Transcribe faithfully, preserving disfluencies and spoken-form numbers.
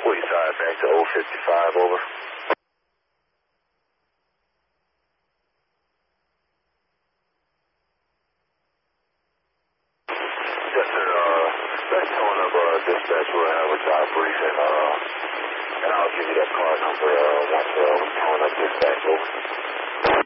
forty-five back to oh fifty-five, over. Yes, sir. Uh, let's tone up uh, dispatch. We'll have a job briefing, uh, and I'll give you that card number uh, once uh, we tone up dispatch, over.